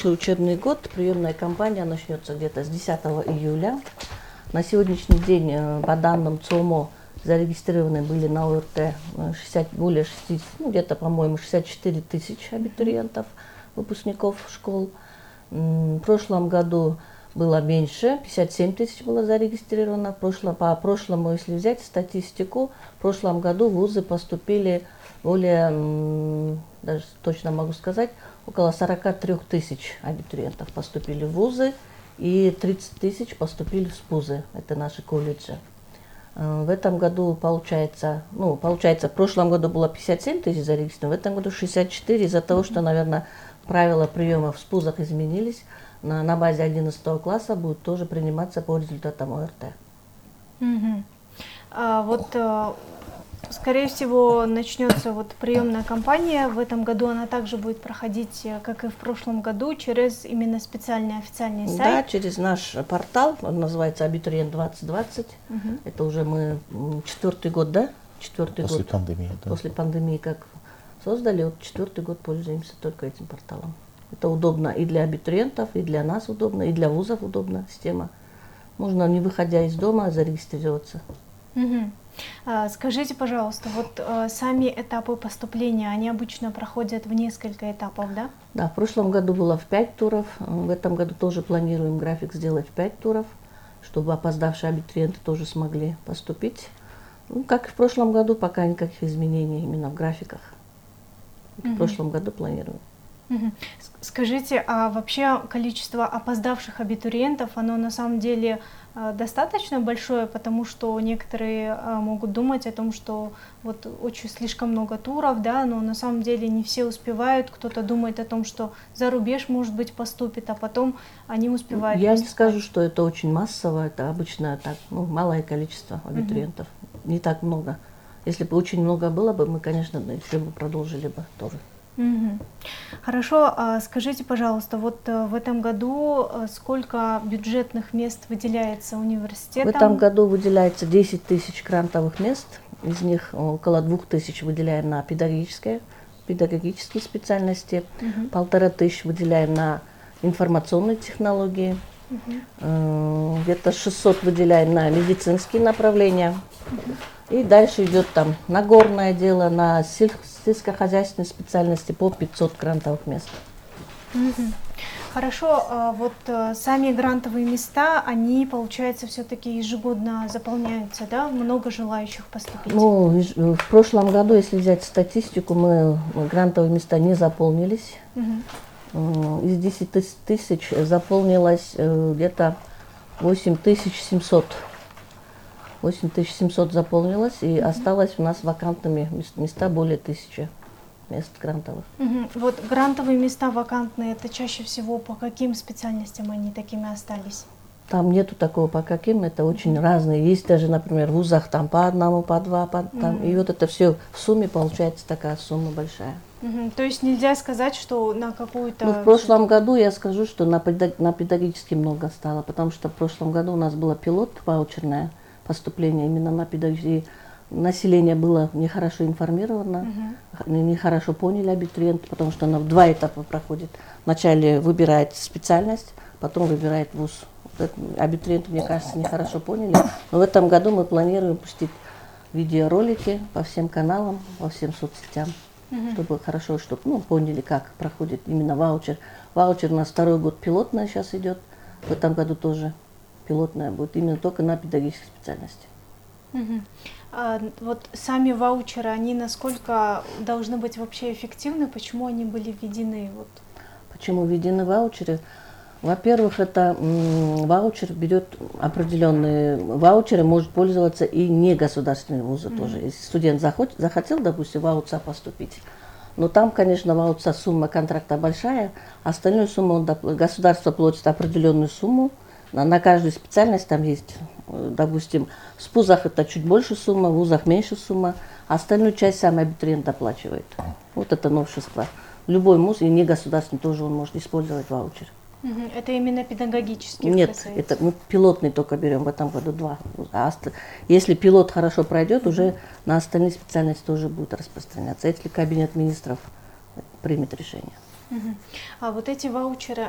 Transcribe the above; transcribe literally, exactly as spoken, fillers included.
прошлый учебный год приемная кампания начнется где-то с десятого июля. На сегодняшний день, по данным ЦОМО, зарегистрированы были на ОРТ шестьдесят, более шестидесяти, ну, где-то, по-моему, шестьдесят четыре тысячи абитуриентов, выпускников школ. В прошлом году было меньше, пятьдесят семь тысяч было зарегистрировано. В прошлом, по прошлому, если взять статистику, в прошлом году в вузы поступили более, даже точно могу сказать, около сорока трёх тысяч абитуриентов поступили в вузы, и тридцать тысяч поступили в СПУЗы, это наши колледжи. В этом году получается, ну, получается, в прошлом году было пятьдесят семь тысяч зарегистрировано, в этом году шестьдесят четыре, из-за того, что, наверное, правила приема в СПУЗах изменились, на, на базе одиннадцатого класса будут тоже приниматься по результатам ОРТ. Угу. А, вот, а, скорее всего, начнется вот приемная кампания. В этом году она также будет проходить, как и в прошлом году, через именно специальный официальный сайт. Да, через наш портал, он называется Абитуриент двадцать двадцать. Угу. Это уже мы четвертый год, да? Четвертый После год. пандемии, да. После пандемии как создали, вот четвертый год пользуемся только этим порталом. Это удобно и для абитуриентов, и для нас удобно, и для вузов удобна система. Можно, не выходя из дома, зарегистрироваться. Угу. А, скажите, пожалуйста, вот а, сами этапы поступления, они обычно проходят в несколько этапов, да? Да, в прошлом году было в пять туров, в этом году тоже планируем график сделать в пять туров, чтобы опоздавшие абитуриенты тоже смогли поступить. Ну, как и в прошлом году, пока никаких изменений именно в графиках. Угу. В прошлом году планируем. Угу. Скажите, а вообще количество опоздавших абитуриентов, оно на самом деле э, достаточно большое, потому что некоторые э, могут думать о том, что вот очень слишком много туров, да, но на самом деле не все успевают, кто-то думает о том, что за рубеж, может быть, поступит, а потом они успевают. Я поступать. не скажу, что это очень массово, это обычно так, ну, малое количество абитуриентов, угу. Не так много. Если бы очень много было бы, мы, конечно, еще бы продолжили бы тоже. Угу. Хорошо, а скажите, пожалуйста, вот в этом году сколько бюджетных мест выделяется университетом? В этом году выделяется десять тысяч грантовых мест, из них около двух тысяч выделяем на педагогические, педагогические специальности, угу. полтора тысячи выделяем на информационные технологии, угу. где-то шестьсот выделяем на медицинские направления. Угу. И дальше идет там нагорное дело, на сельскохозяйственные специальности по пятьсот грантовых мест. Угу. Хорошо, вот сами грантовые места, они, получается, все-таки ежегодно заполняются, да? Много желающих поступить? Ну, в прошлом году, если взять статистику, мы грантовые места не заполнились. Угу. Из десяти тысяч заполнилось где-то восемь тысяч семьсот. восемь тысяч семьсот заполнилось, и mm-hmm. осталось у нас вакантными места более тысячи мест грантовых. Mm-hmm. Вот грантовые места вакантные, это чаще всего по каким специальностям они такими остались? Там нету такого по каким, это очень mm-hmm. разные. Есть даже, например, в вузах там по одному, по два, по, там, mm-hmm. и вот это все в сумме получается такая сумма большая. Mm-hmm. То есть нельзя сказать, что на какую-то... Ну, в прошлом году я скажу, что на, педаг... на педагогически много стало, потому что в прошлом году у нас было пилот ваучерное поступление именно на педагогии. Население было нехорошо информировано, uh-huh. нехорошо поняли абитуриенты, потому что она в два этапа проходит. Вначале выбирает специальность, потом выбирает вуз. Абитуриенты, мне кажется, нехорошо поняли. Но в этом году мы планируем пустить видеоролики по всем каналам, по всем соцсетям, uh-huh. чтобы хорошо, чтобы ну, поняли, как проходит именно ваучер. Ваучер у нас второй год пилотная сейчас идет, в этом году тоже. Пилотная будет именно только на педагогической специальности. Угу. А, вот сами ваучеры, они насколько должны быть вообще эффективны? Почему они были введены? Вот? Почему введены ваучеры? Во-первых, это м, ваучер берет определенные ваучеры, может пользоваться и негосударственные вузы угу. тоже. Если студент захот, захотел, допустим, в АУЦА поступить, но там, конечно, в АУЦА сумма контракта большая, остальную сумму он, государство платит определенную сумму. На каждую специальность там есть, допустим, в СПУЗах это чуть больше сумма, в вузах меньше сумма, а остальную часть сам абитуриент оплачивает. Вот это новшество. Любой вуз и не государственный тоже он может использовать ваучер. Это именно педагогический? Нет, касается. это мы пилотный только берем в этом году два. А если пилот хорошо пройдет, уже на остальные специальности тоже будет распространяться, если кабинет министров примет решение. Угу. А вот эти ваучеры,